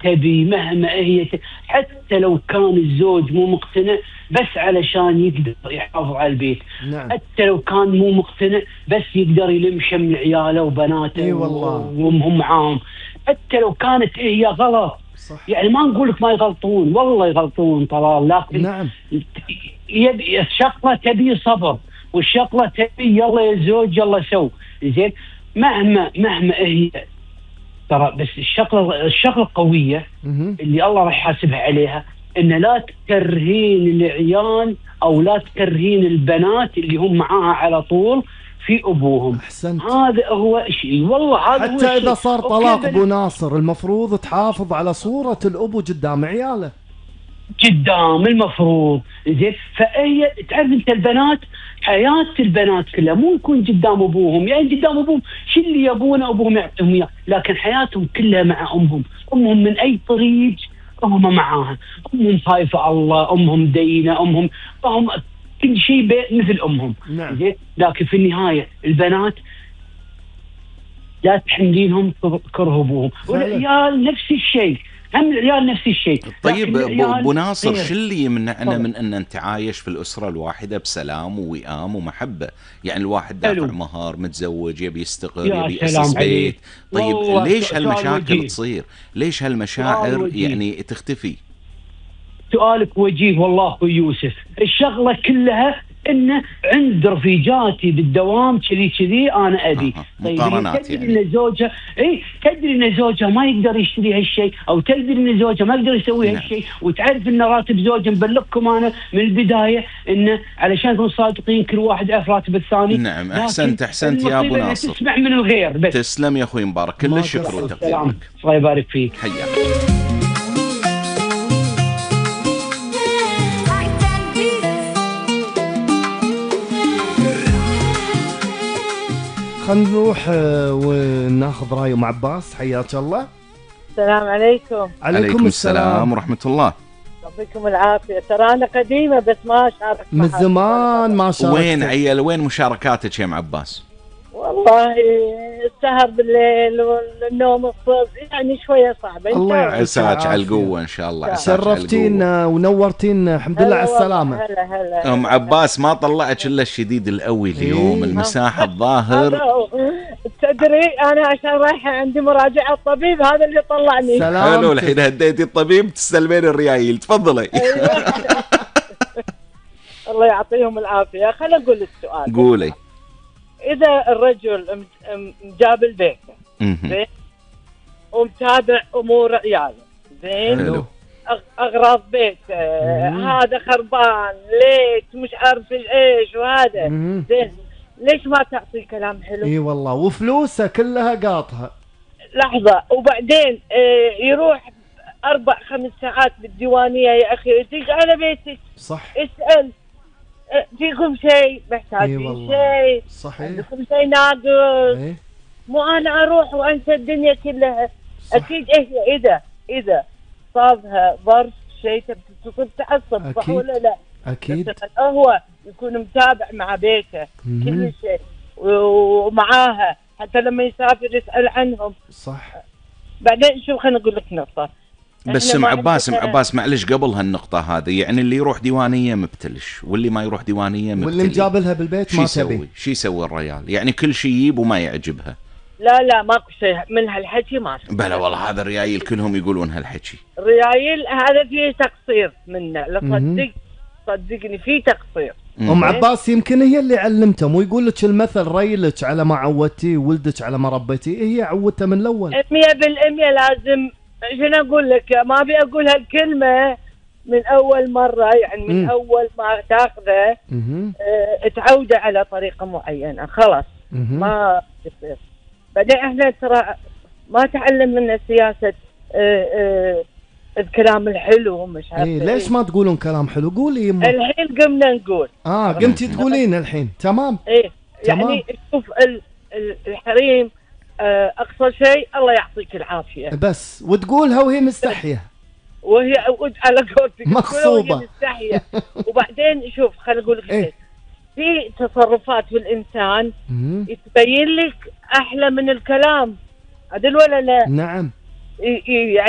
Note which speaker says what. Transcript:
Speaker 1: تبي مهما هي حتى لو كان الزوج مو مقتنع بس علشان يقدر يحافظ على البيت.
Speaker 2: نعم.
Speaker 1: حتى لو كان مو مقتنع بس يقدر يلم شمل عياله وبناته وامهم معاهم. حتى لو كانت هي غلط
Speaker 2: صح.
Speaker 1: يعني ما نقول لك ما يغلطون، والله يغلطون طلال، لكن
Speaker 2: نعم.
Speaker 1: يبي الشغله تبي صبر، والشغله تبي يلا يا زوج يلا سو زين. مهما هي ترى، بس الشغله القويه اللي الله راح يحاسبها عليها ان لا تكرهين العيال او لا تكرهين البنات اللي هم معاها على طول في ابوهم.
Speaker 2: احسنت.
Speaker 1: هذا هو شيء، والله هذا هو
Speaker 2: حتى
Speaker 1: الشيء.
Speaker 2: اذا صار طلاق ابو ناصر المفروض تحافظ على صورة الابو قدام عياله.
Speaker 1: قدام المفروض زين. فهي تعرف انت البنات، حياه البنات كلها مو يكون قدام ابوهم، يعني قدام ابوهم شو اللي يبونه ابوهم يعطيهم اياه، لكن حياتهم كلها مع امهم من اي طريق هم معاها، امهم خايفه الله، امهم دينه، امهم كل شيء مثل امهم.
Speaker 2: نعم.
Speaker 1: زين. لكن في النهايه البنات لا تحملينهم كره ابوهم، والعيال نفس الشيء، هم العيال نفس الشيء.
Speaker 3: طيب ابو ناصر، شو اللي يمنعنا من ان نتعايش في الاسره الواحده بسلام ووئام ومحبه؟ يعني الواحد دافع مهر، متزوج، يبي يستقر، يبي يأسس بيت. طيب ليش هالمشاكل تصير؟ ليش هالمشاعر يعني تختفي؟
Speaker 1: سؤالك وجيه والله اخو يوسف. الشغله كلها انه عند رفيجاتي بالدوام كذي انا ابي. طيب تدري ان زوجها تدري ان زوجها ما يقدر يشتري هالشيء، او تدري ان زوجها ما يقدر يسوي هالشيء، وتعرف ان راتب زوجها مبلغكم انا من البدايه انه علشان نكون صادقين كل واحد يعرف راتب الثاني.
Speaker 3: نعم. احسنت يا ابو ناصر.
Speaker 1: تسمع من الغير بس.
Speaker 3: تسلم يا اخوي مبارك، كل الشكر وتقديرك.
Speaker 1: الله يبارك فيك.
Speaker 3: حياك.
Speaker 2: خلينا نروح وناخذ راي ام عباس. حياك الله.
Speaker 4: السلام عليكم.
Speaker 3: عليكم السلام ورحمة الله.
Speaker 4: يعطيكم العافية. ترى أنا قديمة بس ما شاركت
Speaker 2: من زمان ما شاركت.
Speaker 3: وين مشاركاتك يا ام عباس؟
Speaker 4: والله السهر بالليل والنوم الصبح يعني شوية صعبة.
Speaker 2: الله
Speaker 3: يعساك على القوة إن شاء الله.
Speaker 2: شرفتينا ونورتينا، الحمد لله على السلامة.
Speaker 4: هلا
Speaker 3: أم عباس ما طلعت إلا الشديد القوي اليوم. المساحة الظاهر.
Speaker 4: تدري أنا عشان رايحة عندي مراجعة الطبيب، هذا اللي طلعني.
Speaker 3: حلو، الحين هديتي الطبيب تستلمين الريايل. تفضلي.
Speaker 4: الله يعطيهم العافية. خلينا نقول السؤال.
Speaker 3: قولي.
Speaker 4: إذا الرجل جاب البيت زين ومتابع أمور عياله زين، أغراض بيت هذا خربان ليش مش عارف إيش وهذا زين، ليش ما تعطي كلام حلو؟
Speaker 2: إي والله، وفلوسه كلها قاطها.
Speaker 4: لحظة، وبعدين يروح 4-5 ساعات بالديوانية يا أخي، تيجي على بيتك
Speaker 2: صح
Speaker 4: اسأل فيكم شيء محتاجين شيء،
Speaker 2: صحيح،
Speaker 4: عندكم شيء ناقص. مو انا اروح وانسى الدنيا كلها. صح. اكيد اذا صابها ظرف شيء تكون تعصب، صح ولا لا؟
Speaker 2: اكيد.
Speaker 4: هو يكون متابع مع بيته كل شيء ومعاها، حتى لما يسافر يسأل عنهم.
Speaker 2: صح.
Speaker 4: بعدين شوف خلينا نقول لك نقطة.
Speaker 3: بس ام عباس معلش قبل هالنقطة هذه، يعني اللي يروح ديوانية مبتلش، واللي ما يروح ديوانية مبتلي،
Speaker 2: واللي مجابلها بالبيت ما تبي.
Speaker 3: شو يسوي الرجال؟ يعني كل شيء يجيب وما يعجبها.
Speaker 4: لا ماكو شيء من هالحكي ما في.
Speaker 3: بلا والله هذا الريايل كلهم يقولون هالحكي.
Speaker 4: الريايل هذا فيه تقصير منه، لا صدقني فيه تقصير.
Speaker 2: ام عباس يمكن هي اللي علمته، مو يقول لك المثل ريلك على ما عودتي ولدك على ما ربيتي. هي عودته من الاول
Speaker 4: 100%. لازم شنو اقول لك، ما ابي اقول هالكلمه من اول مره، يعني من اول ما تاخذه تعوده على طريقه معينه خلاص ما يصير. بعدين احنا ترى ما تعلم منا سياسه الكلام الحلو ومش عارف.
Speaker 2: ليش ما تقولون كلام حلو؟ قولي يمه.
Speaker 4: الحين قمنا نقول.
Speaker 2: قمتي تقولين الحين. تمام.
Speaker 4: تمام. يعني شوف الحريم اقصى شيء الله يعطيك العافيه
Speaker 2: بس، وتقولها وهي مستحيه،
Speaker 4: وهي على قولتك
Speaker 2: مغصوبه
Speaker 4: مستحيه. وبعدين شوف خليني اقول لك في تصرفات في الانسان تبين لك احلى من الكلام، عدل ولا لا؟
Speaker 2: نعم.
Speaker 4: يعني